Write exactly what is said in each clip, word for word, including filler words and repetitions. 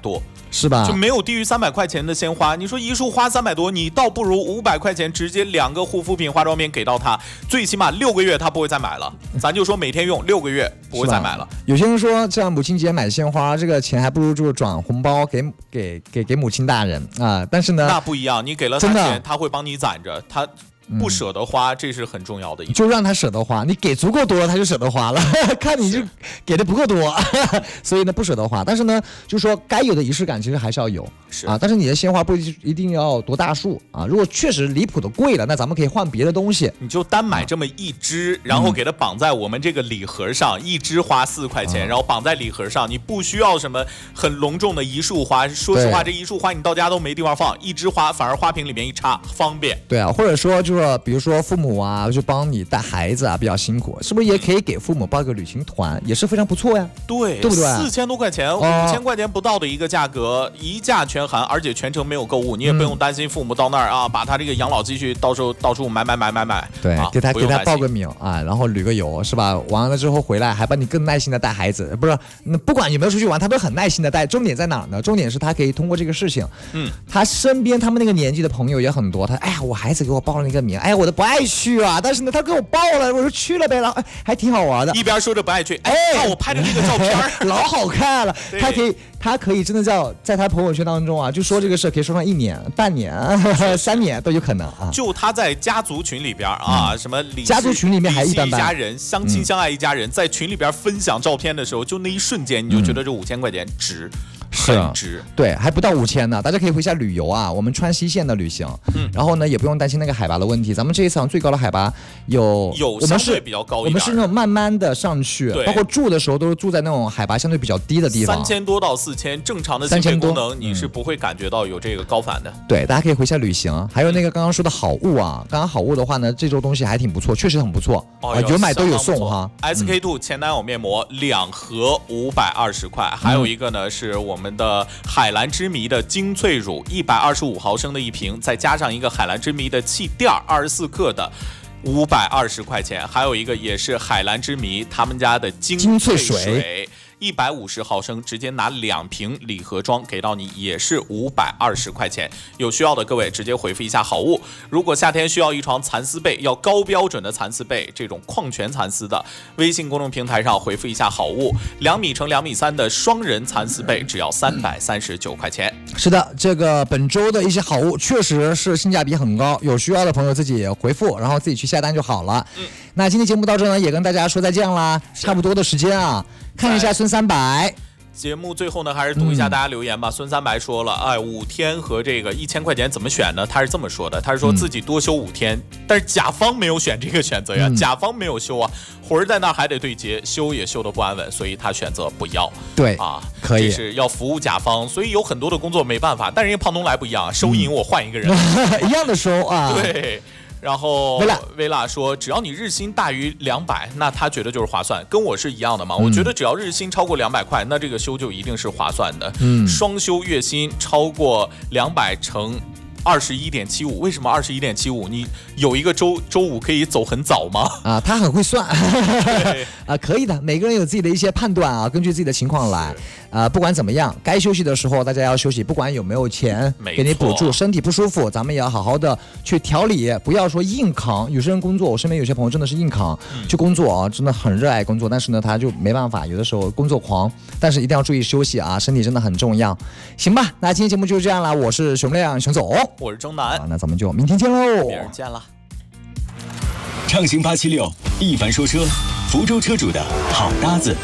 多。 是吧？ 就没有低于三百块钱的鲜花。你说一束花三百多，你倒不如五百块钱直接两个护肤品、化妆品给到他，最起码六个月他不会再买了。咱就说每天用六个月不会再买了。 有些人说，这样母亲节买鲜花，这个钱还不如就转红包给给给给母亲大人啊。但是呢， 那不一样，你给了他钱，他会帮你攒着他。不舍得花，这是很重要的一点。 就让他舍得花，你给足够多，他就舍得花了。看你就给的不够多，所以呢不舍得花。但是呢，就说该有的仪式感其实还是要有， 是啊。但是你的鲜花不一定要多大束啊。如果确实离谱的贵了，那咱们可以换别的东西。 你就单买这么一支，然后给它绑在我们这个礼盒上，一支花四块钱，然后绑在礼盒上，你不需要什么很隆重的一束花。说实话，这一束花你到家都没地方放，一支花反而花瓶里面一插方便。 对啊，或者说就。就是比如说父母啊，就帮你带孩子啊，比较辛苦，是不是也可以给父母报个旅行团，也是非常不错呀？ 对， 对不对？ 四千多块钱，五千块钱不到的一个价格，一价全含，而且全程没有购物，你也不用担心父母到那儿啊，把他这个养老积蓄到时候到处买买买买买。 对， 啊、 给他给他报个名啊，然后旅个游是吧？完了之后回来还帮你更耐心的带孩子，不是？那不管有没有出去玩，他都很耐心的带。重点在哪儿呢？重点是他可以通过这个事情，嗯，他身边他们那个年纪的朋友也很多，他哎呀，我孩子给我报了那个名，哎，我都不爱去啊，但是呢，他给我报了，我说去了呗，然后、哎、还挺好玩的。 一边说着不爱去，哎，看我拍的这个照片， 老好看了。他可以，他可以真的叫在他朋友圈当中啊，就说这个事可以说上一年、半年、三年都有可能啊。 就他在家族群里边啊，嗯、什么李家族群里面还一般般， 一家人相亲相爱一家人，嗯、在群里边分享照片的时候，就那一瞬间你就觉得这五千块钱值。嗯很值， 对，还不到五千呢。大家可以回家旅游啊，我们川西线的旅行，嗯，然后呢也不用担心那个海拔的问题。咱们这一次最高的海拔有有相对比较高一点， 我们是那种慢慢的上去，包括住的时候都是住在那种海拔相对比较低的地方， 三千多到四千，正常的心肺功能你是不会感觉到有这个高反的。 对，大家可以回家旅行。还有那个刚刚说的好物啊，刚刚好物的话呢，这周东西还挺不错，确实很不错， 哦啊、有买都有送哈。 S K two 前男友面膜两盒五百二十块，还有一个呢是我们的海。海蓝之谜的精粹乳一百二十五毫升的一瓶，再加上一个海蓝之谜的气垫二十四克的五百二十块钱，还有一个也是海蓝之谜他们家的精粹水一百五十毫升，直接拿两瓶礼盒装给到你，也是五百二十块钱。有需要的各位直接回复一下好物。如果夏天需要一床蚕丝被，要高标准的蚕丝被，这种矿泉蚕丝的，微信公众平台上回复一下好物，两米乘两米三的双人蚕丝被只要三百三十九块钱。 是的，这个本周的一些好物确实是性价比很高，有需要的朋友自己回复，然后自己去下单就好了。嗯，那今天节目到这呢，也跟大家说再见啦，差不多的时间啊。看一下孙三白节目最后呢，还是读一下大家留言吧。嗯、孙三白说了，哎，五天和这个一千块钱怎么选呢？他是这么说的，他是说自己多休五天，嗯、但是甲方没有选这个选择呀，嗯、甲方没有休啊，魂儿在那儿还得对接，休也休得不安稳，所以他选择不要。 对啊， 可以， 这是要服务甲方，所以有很多的工作没办法。但人家胖东来不一样，收银我换一个人， 嗯、一样的收啊。 对。然后薇拉说，只要你日薪大于两百，那他觉得就是划算，跟我是一样的嘛。嗯、我觉得只要日薪超过两百块，那这个休就一定是划算的。嗯，双休月薪超过两百乘二十一点七五，为什么二十一点七五？你有一个周周五可以走很早吗？ 啊，他很会算啊，可以的。每个人有自己的一些判断啊，根据自己的情况来。啊，不管怎么样，该休息的时候大家要休息，不管有没有钱给你补助，身体不舒服，咱们也要好好的去调理，不要说硬扛。有些人工作，我身边有些朋友真的是硬扛、嗯、去工作啊，真的很热爱工作，但是呢，他就没办法，有的时候工作狂，但是一定要注意休息啊，身体真的很重要。行吧，那今天节目就是这样了，我是熊亮熊总， 我是钟南、 啊，那咱们就明天见喽， 明儿见了。 畅行八七六，一凡说车，福州车主的好搭子。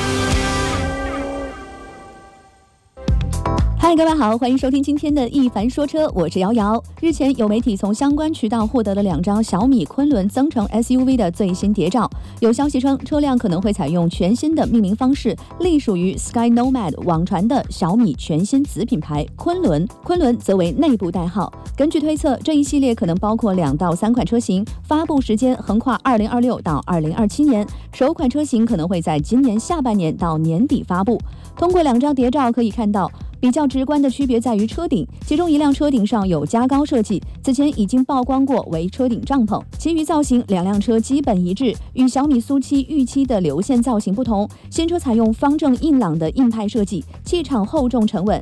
嗨，各位好，欢迎收听今天的一凡说车，我是瑶瑶。日前有媒体从相关渠道获得了两张小米昆仑增程 S U V 的最新谍照，有消息称车辆可能会采用全新的命名方式，隶属于 Sky Nomad 网传的小米全新子品牌昆仑，昆仑则为内部代号。根据推测，这一系列可能包括两到三款车型，发布时间横跨二零二六到二零二七年，首款车型可能会在今年下半年到年底发布。通过两张谍照可以看到，比较直观的区别在于车顶，其中一辆车顶上有加高设计，此前已经曝光过为车顶帐篷。其余造型两辆车基本一致，与小米苏七预期的流线造型不同，新车采用方正硬朗的硬派设计，气场厚重沉稳，